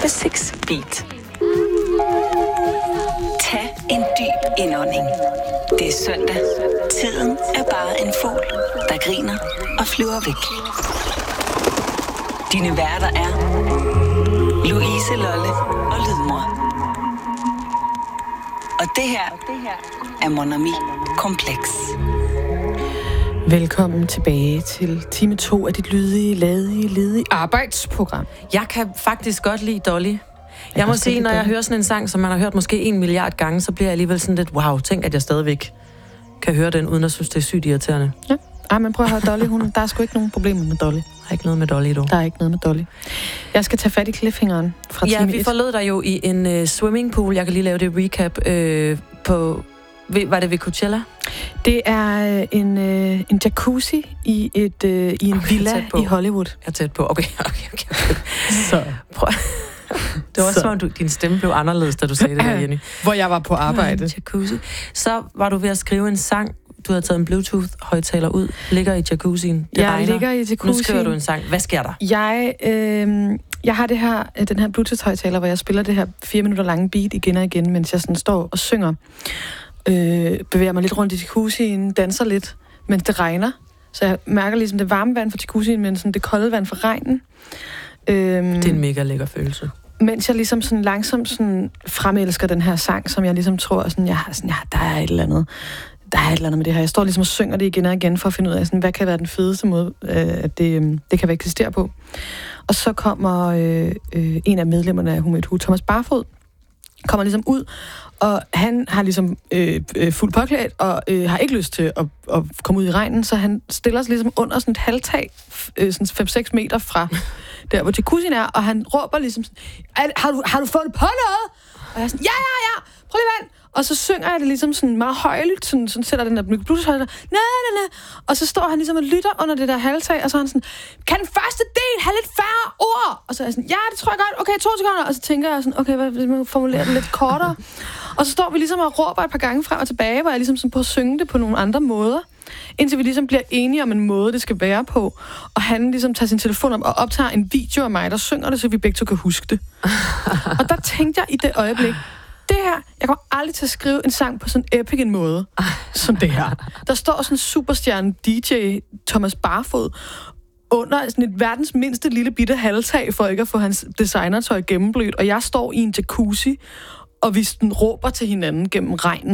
på 6 Beat. Tag en dyb indånding. Det er søndag. Tiden er bare en fugl, der griner og flyver væk. Dine værter er Louise Lolle og Lydmor. Og det her er Mon Ami Kompleks. Velkommen tilbage til time 2 af dit ledige arbejdsprogram. Jeg kan faktisk godt lide Dolly. Jeg må sige, når jeg hører sådan en sang, som man har hørt måske 1 milliard gange, så bliver jeg alligevel sådan lidt, wow, tænk, at jeg stadigvæk kan høre den, uden at synes, det er sygt irriterende. Ja. Ej, men prøv at høre Dolly, der er sgu ikke nogen problemer med Dolly. Der er ikke noget med Dolly, du. Der er ikke noget med Dolly. Jeg skal tage fat i cliffhangeren fra time 1. Ja, vi forlod dig jo i en swimmingpool. Jeg kan lige lave det recap på... Var det ved Coachella? Det er en jacuzzi i en villa i Hollywood. Jeg er tæt på. Okay. Så... Det var også som om din stemme blev anderledes, da du sagde det her, Jenny. Hvor jeg var på arbejde. Jacuzzi. Så var du ved at skrive en sang. Du havde taget en Bluetooth-højttaler ud. Ligger i jacuzzien. Jeg ligger i jacuzzien. Nu skriver du en sang. Hvad sker der? Jeg har den her Bluetooth-højttaler, hvor jeg spiller det her 4 minutter lange beat igen og igen, mens jeg sådan står og synger. Bevæger mig lidt rundt i jacuzzien, danser lidt, mens det regner. Så jeg mærker ligesom det varme vand fra jacuzzien, men sådan det kolde vand fra regnen. Det er en mega lækker følelse. Mens jeg ligesom sådan langsomt sådan fremelsker den her sang, som jeg ligesom tror, sådan, der er et eller andet. Der er et eller andet med det her. Jeg står ligesom og synger det igen og igen, for at finde ud af, sådan, hvad kan være den fedeste måde, at det kan eksistere på. Og så kommer en af medlemmerne af Humet, Thomas Barfod, kommer ligesom ud, og han har ligesom fuldt påklædt, og har ikke lyst til at komme ud i regnen, så han stiller sig ligesom under sådan et halvtag, sådan 5-6 meter fra der, hvor jacuzzien er, og han råber ligesom sådan, har du fundet på noget? Og jeg er sådan, ja, prøv lige vand. Og så synger jeg det ligesom sådan meget højlydt, sådan sætter den der bluetooth-højtaler, nej. Og så står han ligesom og lytter under det der halvtag, og så er han sådan, kan den første del have lidt færre ord? Og så er jeg sådan, ja, det tror jeg godt, okay, 2 sekunder. Og så tænker jeg sådan, okay, hvis man formulerer det lidt kortere. Og så står vi ligesom og råber et par gange frem og tilbage, hvor jeg ligesom sådan på at synge det på nogle andre måder, indtil vi ligesom bliver enige om en måde, det skal være på. Og han ligesom tager sin telefon op og optager en video af mig, der synger det, så vi begge to kan huske det. Og der tænkte jeg i det øjeblik, det her, jeg kommer aldrig til at skrive en sang på sådan epic en måde, som det her. Der står sådan en superstjerne DJ, Thomas Barfod, under sådan et verdens mindste lille bitte halvtag, for ikke at få hans designertøj gennemblødt, og jeg står i en jacuzzi, og vi sådan råber til hinanden gennem regnen.